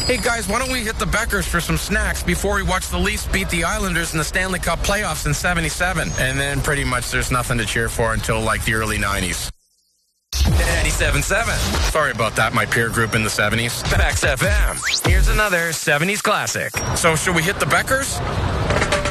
Hey guys, why don't we hit the Beckers for some snacks before we watch the Leafs beat the Islanders in the Stanley Cup playoffs in 77? And then pretty much there's nothing to cheer for until like the early 90s. 97.7. Sorry about that, my peer group in the 70s. Max FM. Here's another 70s classic. So should we hit the Beckers?